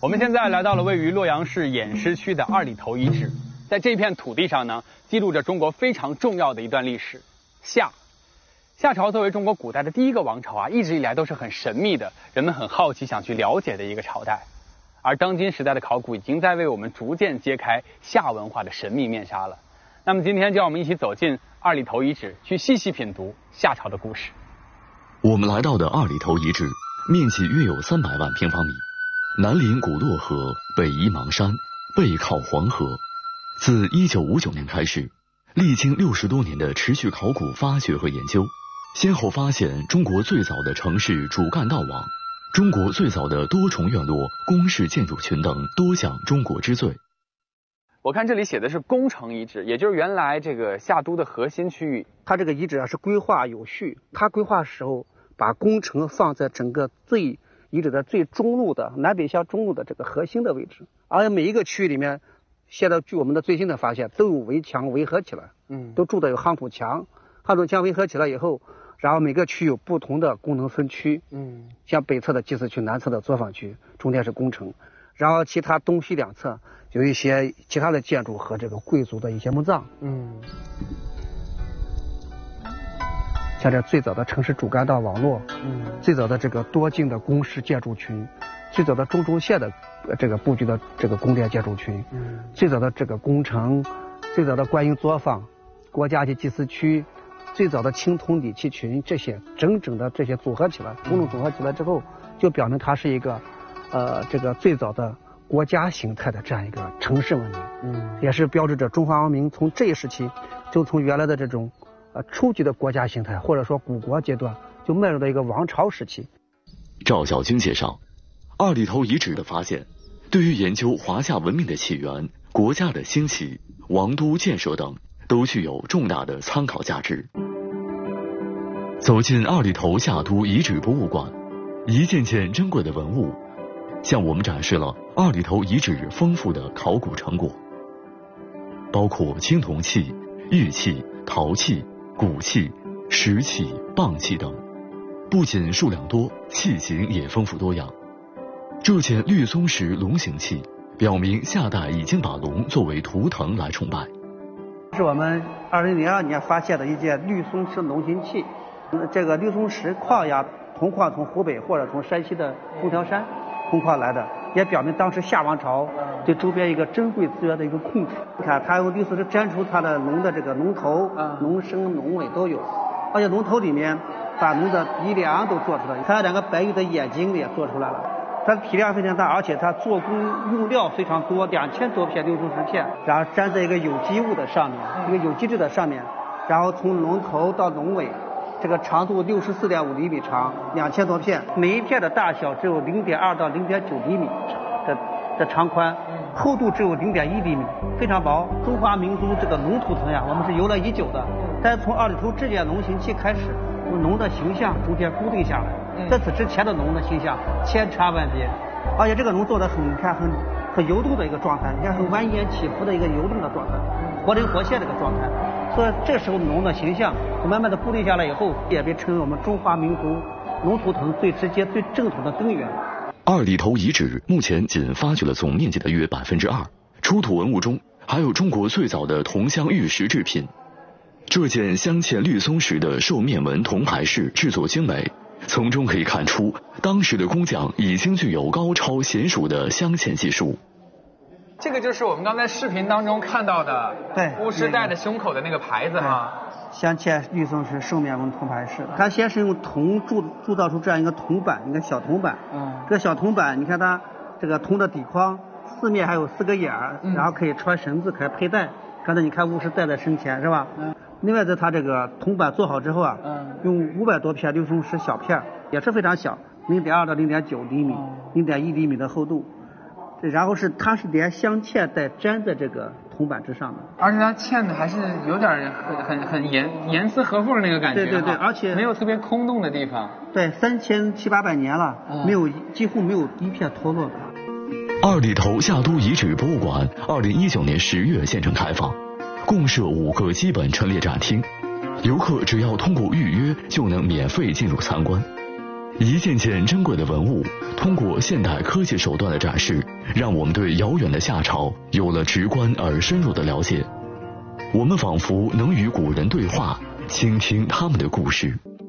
我们现在来到了位于洛阳市偃师区的二里头遗址，在这片土地上呢，记录着中国非常重要的一段历史——夏。夏朝作为中国古代的第一个王朝啊，一直以来都是很神秘的，人们很好奇想去了解的一个朝代。而当今时代的考古已经在为我们逐渐揭开夏文化的神秘面纱了。那么今天就让我们一起走进二里头遗址，去细细品读夏朝的故事。 我们来到的二里头遗址，面积约有300万平方米，南临古洛河，北依邙山，背靠黄河。自1959年开始，历经60多年的持续考古发掘和研究，先后发现中国最早的城市主干道网、中国最早的多重院落、宫室建筑群等多项中国之最。 我看这里写的是宫城遗址，也就是原来这个夏都的核心区域。 它这个遗址是规划有序，它规划时候把宫城放在整个遗址的最中路的南北向中路的这个核心的位置，而且每一个区域里面，现在据我们的最新的发现，都有围墙围合起来，都筑的有夯土墙，夯土墙围合起来以后，然后每个区有不同的功能分区，像北侧的祭祀区，南侧的作坊区，中间是宫城，然后其他东西两侧有一些其他的建筑和这个贵族的一些墓葬，像这最早的城市主干道网络，最早的这个多境的宫室建筑群，最早的中线的这个布局的这个宫殿建筑群，最早的这个宫城，最早的观音作坊、国家级祭祀区，最早的青铜礼器群，这些整整的这些组合起来，工种组合起来之后，就表明它是一个这个最早的国家形态的这样一个城市文明，也是标志着中华文明从这一时期就从原来的这种初级的国家形态，或者说古国阶段，就迈入了一个王朝时期。 赵小军介绍，二里头遗址的发现，对于研究华夏文明的起源、国家的兴起、王都建设等，都具有重大的参考价值。走进二里头夏都遗址博物馆，一件件珍贵的文物向我们展示了二里头遗址丰富的考古成果，包括青铜器、玉器、陶器、骨器、石器、蚌器等，不仅数量多，器型也丰富多样。这件绿松石龙形器表明夏代已经把龙作为图腾来崇拜。 是我们2002年发现的一件绿松石龙形器，这个绿松石矿呀，铜矿从湖北或者从山西的东条山铜矿来的，也表明当时夏王朝对周边一个珍贵资源的一个控制。你看，它用绿松石粘出它的龙的这个龙头、龙身、龙尾都有，而且龙头里面把龙的鼻梁都做出来，它2个白玉的眼睛也做出来了。它的体量非常大，而且它做工用料非常多，2000多片绿松石片，然后粘在一个有机物的上面，一个有机质的上面，然后从龙头到龙尾，这个长度64.5厘米长，2000多片，每一片的大小只有0.2到0.9厘米的长宽，厚度只有0.1厘米，非常薄。中华民族这个龙图腾呀，我们是由来已久的，但是从二里头这件龙形器开始，龙的形象逐渐固定下来。在此之前的龙的形象千差万别，而且这个龙做的很游动的一个状态，你看很蜿蜒起伏的一个游动的状态，活灵活现的一个状态。所以这时候龙的形象慢慢的固定下来以后，也被称为我们中华民族龙图腾最直接、最正统的根源。 二里头遗址目前仅发掘了总面积的约2%，出土文物中还有中国最早的铜镶玉石制品。这件镶嵌绿松石的兽面纹铜牌饰制作精美，从中可以看出当时的工匠已经具有高超娴熟的镶嵌技术。 这个就是我们刚才视频当中看到的， 对， 巫师戴着胸口的那个牌子哈。 镶嵌绿松石兽面纹铜牌饰，它先是用铜铸造出这样一个铜板，一个小铜板。这个小铜板，你看它这个铜的底框四面还有4个眼儿，然后可以穿绳子，可以佩戴。刚才你看巫师戴在身前是吧？另外在它这个铜板做好之后啊，用500多片绿松石小片，也是非常小，0.2到0.9厘米，0.1厘米的厚度。然后它是连镶嵌带粘在这个铜板之上的， 而且它嵌的还是有点很严丝合缝的那个感觉。 对，而且没有特别空洞的地方。 对，3700-800年了，几乎没有一片脱落的。 二里头夏都遗址博物馆2019年10月现正开放，共设5个基本陈列展厅，游客只要通过预约就能免费进入参观。 一件件珍贵的文物，通过现代科技手段的展示，让我们对遥远的夏朝有了直观而深入的了解。我们仿佛能与古人对话，倾听他们的故事。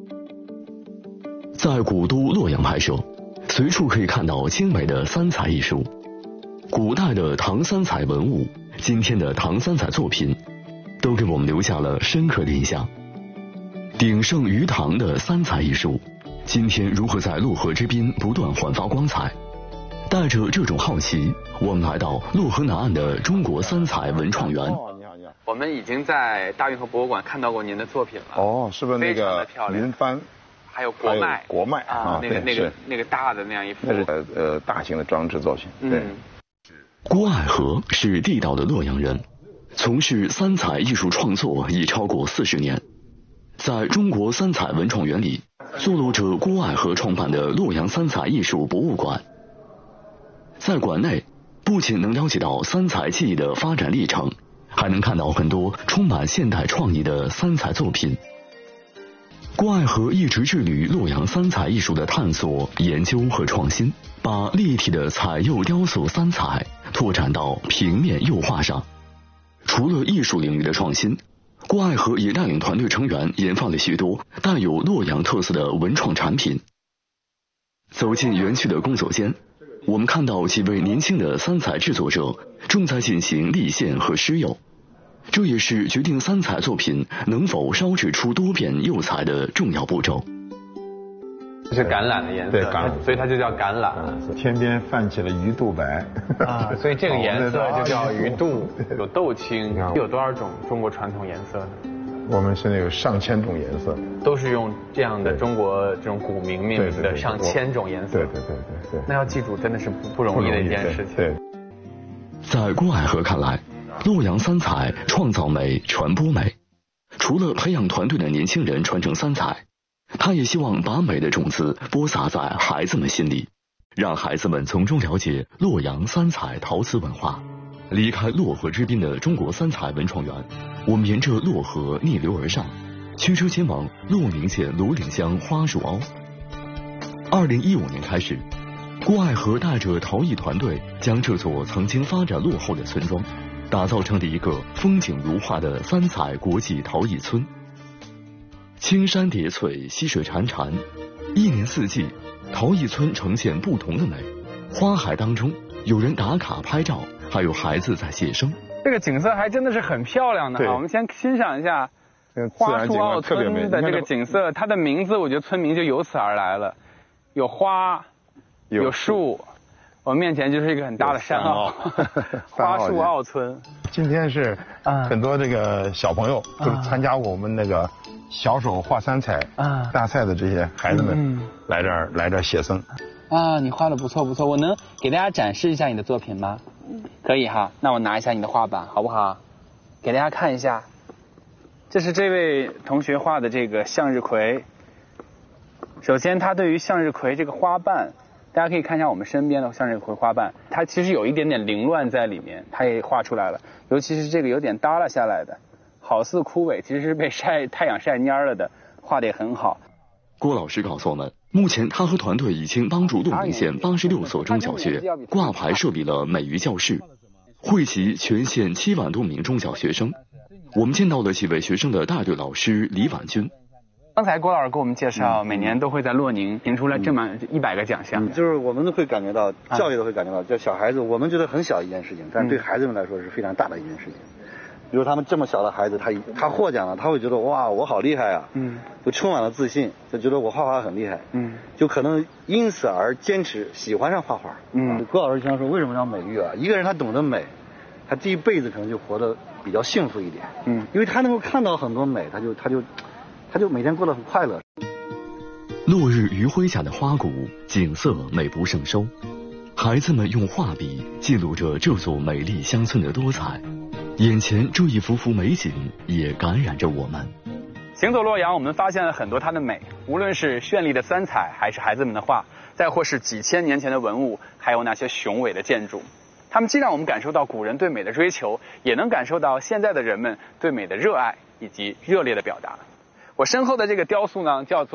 在古都洛阳拍摄，随处可以看到精美的三彩艺术。古代的唐三彩文物，今天的唐三彩作品，都给我们留下了深刻的印象。鼎盛于唐的三彩艺术，今天如何在洛河之滨不断焕发光彩？带着这种好奇，我们来到洛河南岸的中国三彩文创园。 我们已经在大运河博物馆看到过您的作品了。 哦，是不是那个云帆？ 还有国脉。 国脉啊，那个大的那样一幅。 那是大型的装置作品。对。 郭爱河是地道的洛阳人，从事三彩艺术创作已超过40年。在中国三彩文创园里，坐落着郭爱河创办的洛阳三彩艺术博物馆。在馆内，不仅能了解到三彩技艺的发展历程，还能看到很多充满现代创意的三彩作品。郭爱河一直致力于洛阳三彩艺术的探索、研究和创新，把立体的彩釉雕塑三彩拓展到平面釉画上。除了艺术领域的创新，郭爱河也带领团队成员研发了许多带有洛阳特色的文创产品。走进园区的工作间，我们看到几位年轻的三彩制作者正在进行立线和施釉，这也是决定三彩作品能否烧制出多变釉彩的重要步骤。 这是橄榄的颜色， 对，橄榄， 所以它就叫橄榄。 天边泛起了鱼肚白啊，所以这个颜色就叫鱼肚，有豆青。有多少种中国传统颜色呢？ 我们是那个上千种颜色， 都是用这样的中国这种古名命名的上千种颜色。 对。 那要记住，真的是不容易的一件事情。 对。 在郭爱河看来，洛阳三彩创造美、传播美。除了培养团队的年轻人传承三彩，他也希望把美的种子播撒在孩子们心里，让孩子们从中了解洛阳三彩陶瓷文化。离开洛河之滨的中国三彩文创园，我们沿着洛河逆流而上，驱车前往洛宁县罗岭乡花树凹。2015年开始，郭爱河带着陶艺团队将这座曾经发展落后的村庄打造成了一个风景如画的三彩国际陶艺村。青山叠翠，溪水潺潺，一年四季，陶艺村呈现不同的美。花海当中，有人打卡拍照，还有孩子在写生。 这个景色还真的是很漂亮的啊！我们先欣赏一下花树凹村的这个景色，它的名字我觉得村名就由此而来了，有花，有树。我们面前就是一个很大的山坳，花树凹村。 今天是很多这个小朋友都参加过我们那个小手画三彩大赛的这些孩子们来这儿写生。 啊，你画的不错不错，我能给大家展示一下你的作品吗？可以哈，那我拿一下你的画板好不好？给大家看一下，这是这位同学画的这个向日葵。首先他对于向日葵这个花瓣，大家可以看一下我们身边的向日葵花瓣，它其实有一点点凌乱在里面，它也画出来了。尤其是这个有点耷拉下来的，好似枯萎，其实是被太阳晒蔫了的，画得也很好。 郭老师告诉我们，目前他和团队已经帮助洛宁县86所中小学挂牌设立了美育教室，惠及全县7万多名中小学生。我们见到了几位学生的带队老师李婉君。 刚才郭老师给我们介绍，每年都会在洛宁评出来这么100个奖项。 就是我们都会感觉到，教育都会感觉到，就小孩子，我们觉得很小一件事情，但是对孩子们来说是非常大的一件事情。比如他们这么小的孩子，他获奖了，他会觉得哇，我好厉害啊，就充满了自信，就觉得我画画很厉害，就可能因此而坚持喜欢上画画。郭老师经常说，为什么要美育啊？一个人他懂得美，他这一辈子可能就活得比较幸福一点。因为他能够看到很多美，他就每天过得很快乐。 落日余晖下的花谷，景色美不胜收。孩子们用画笔记录着这座美丽乡村的多彩，眼前这一幅幅美景也感染着我们。 行走洛阳，我们发现了很多它的美，无论是绚丽的三彩，还是孩子们的画，再或是几千年前的文物，还有那些雄伟的建筑。它们既让我们感受到古人对美的追求，也能感受到现在的人们对美的热爱以及热烈的表达。我身后的这个雕塑呢，叫做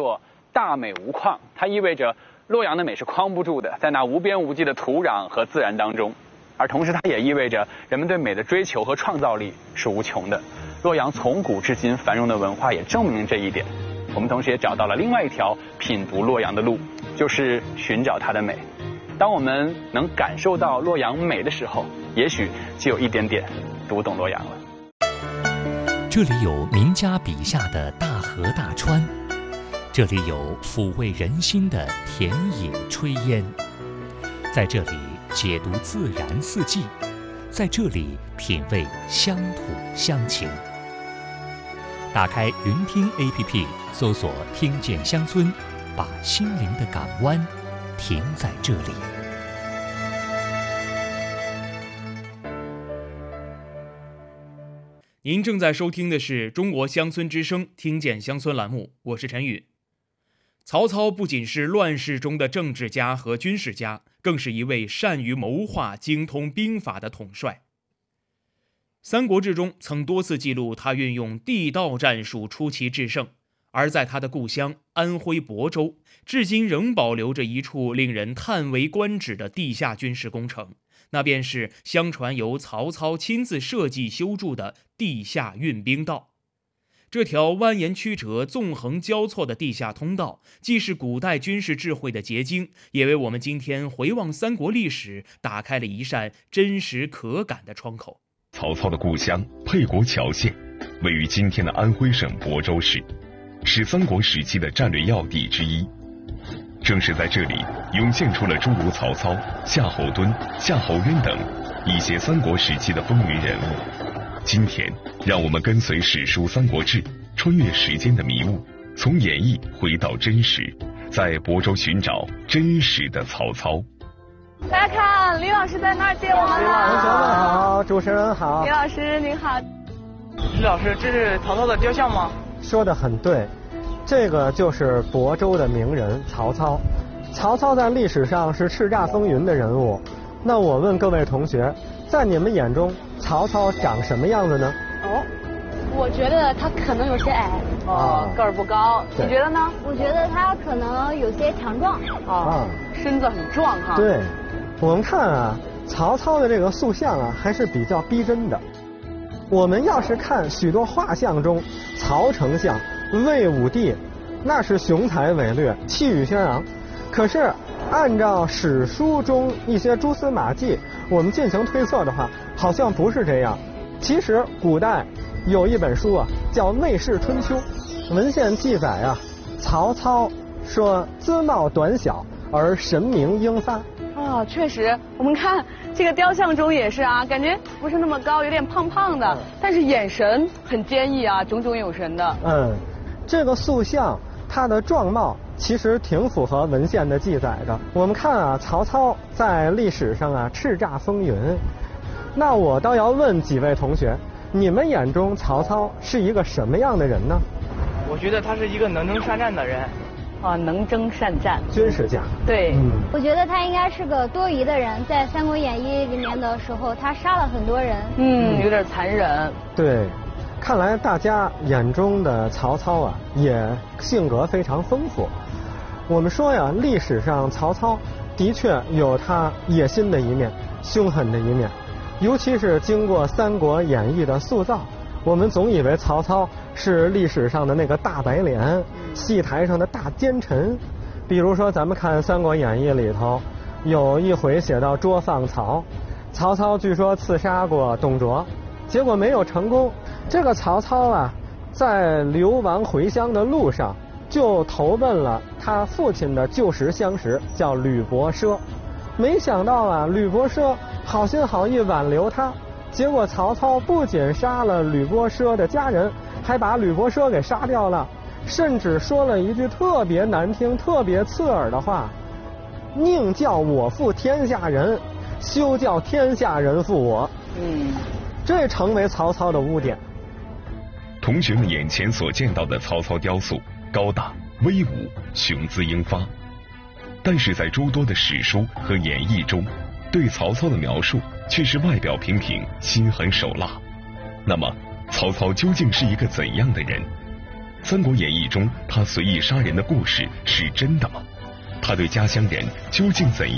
大美无框，它意味着洛阳的美是框不住的，在那无边无际的土壤和自然当中。而同时它也意味着人们对美的追求和创造力是无穷的。洛阳从古至今繁荣的文化也证明了这一点。我们同时也找到了另外一条品读洛阳的路，就是寻找它的美。当我们能感受到洛阳美的时候，也许就有一点点读懂洛阳了。 这里有名家笔下的大河大川，这里有抚慰人心的田野炊烟，在这里解读自然四季，在这里品味乡土乡情。打开云听 APP， 搜索“听见乡村”，把心灵的港湾停在这里。 您正在收听的是中国乡村之声听见乡村栏目，我是陈宇。曹操不仅是乱世中的政治家和军事家，更是一位善于谋划、精通兵法的统帅。《三国志》中曾多次记录他运用地道战术出奇制胜，而在他的故乡安徽亳州，至今仍保留着一处令人叹为观止的地下军事工程，那便是相传由曹操亲自设计修筑的地下运兵道。这条蜿蜒曲折、纵横交错的地下通道，既是古代军事智慧的结晶，也为我们今天回望三国历史打开了一扇真实可感的窗口。 曹操的故乡沛国谯县，位于今天的安徽省亳州市，是三国时期的战略要地之一。正是在这里，涌现出了诸如曹操、夏侯惇、夏侯渊等一些三国时期的风云人物。今天，让我们跟随史书《三国志》，穿越时间的迷雾，从演绎回到真实，在亳州寻找真实的曹操。 大家看，李老师在那儿接我们了。 同学们好，主持人好。 李老师您好。 李老师，这是曹操的雕像吗？ 说得很对，这个就是亳州的名人曹操。曹操在历史上是叱咤风云的人物。那我问各位同学，在你们眼中，曹操长什么样子呢？ 我觉得他可能有些矮，个儿不高。你觉得呢？ 我觉得他可能有些强壮， 身子很壮哈。 对，我们看啊，曹操的这个塑像啊，还是比较逼真的。我们要是看许多画像中，曹丞相、魏武帝，那是雄才伟略、气宇轩昂。可是按照史书中一些蛛丝马迹，我们进行推测的话，好像不是这样。其实古代有一本书啊，叫《魏氏春秋》，文献记载啊，曹操说姿貌短小而神明英发。 确实，我们看这个雕像中也是啊，感觉不是那么高，有点胖胖的，但是眼神很坚毅啊，炯炯有神的。 这个塑像它的状貌其实挺符合文献的记载的。我们看啊，曹操在历史上啊叱咤风云。那我倒要问几位同学，你们眼中曹操是一个什么样的人呢？ 我觉得他是一个能征善战的人。 能征善战， 军事家。 对， 我觉得他应该是个多疑的人，在《三国演义》里面的时候，他杀了很多人。 有点残忍。 对，看来大家眼中的曹操啊，也性格非常丰富。我们说呀，历史上曹操的确有他野心的一面、凶狠的一面，尤其是经过《三国演义》的塑造，我们总以为曹操是历史上的那个大白脸，戏台上的大奸臣。比如说咱们看《三国演义》里头有一回写到捉放曹，曹操据说刺杀过董卓，结果没有成功。这个曹操啊，在流亡回乡的路上就投奔了他父亲的旧时相识，叫吕伯奢。没想到啊，吕伯奢好心好意挽留他，结果曹操不仅杀了吕伯奢的家人，还把吕伯奢给杀掉了，甚至说了一句特别难听、特别刺耳的话：宁叫我负天下人，休叫天下人负我。这成为曹操的污点。 同学们眼前所见到的曹操雕塑高大威武、雄姿英发，但是在诸多的史书和演义中，对曹操的描述却是外表平平、心狠手辣。那么曹操究竟是一个怎样的人？ 三国演义》中他随意杀人的故事是真的吗？他对家乡人究竟怎